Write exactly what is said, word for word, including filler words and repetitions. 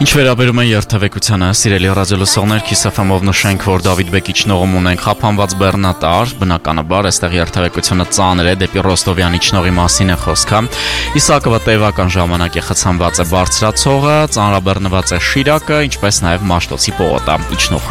Ինչ վերաբերում է երթևեկությանը, սիրելի ռադիոլսողներ, Kiss F M-ով նշենք, որ Դավիթ Բեկի ճնողում ունենք խափանված բեռնատար, բնականաբար այստեղ երթևեկությունը ծանր է, դեպի Ռոստովյանի ճնողի մասին է խոսքը։ Իսակովը տևական ժամանակ է խցանված է բարձրացողը, ծանրաբեռնված է Շիրակը, ինչպես նաև Մաշտոցի պողոտա, իջնող